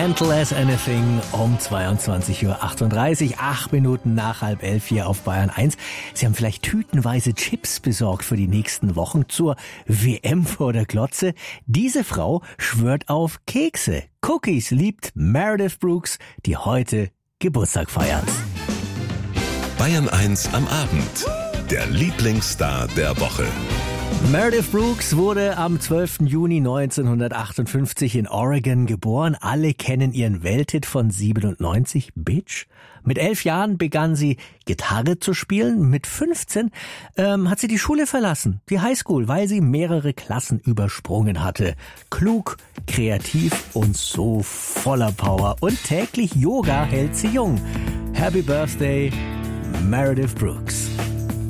Mental as Anything um 22:38 Uhr, 8 Minuten nach 10:30 hier auf Bayern 1. Sie haben vielleicht tütenweise Chips besorgt für die nächsten Wochen zur WM vor der Glotze. Diese Frau schwört auf Kekse. Cookies liebt Meredith Brooks, die heute Geburtstag feiert. Bayern 1 am Abend. Der Lieblingsstar der Woche. Meredith Brooks wurde am 12. Juni 1958 in Oregon geboren. Alle kennen ihren Welthit von 97, Bitch. Mit 11 Jahren begann sie Gitarre zu spielen. Mit 15 hat sie die Schule verlassen, die Highschool, weil sie mehrere Klassen übersprungen hatte. Klug, kreativ und so voller Power. Und täglich Yoga hält sie jung. Happy Birthday, Meredith Brooks.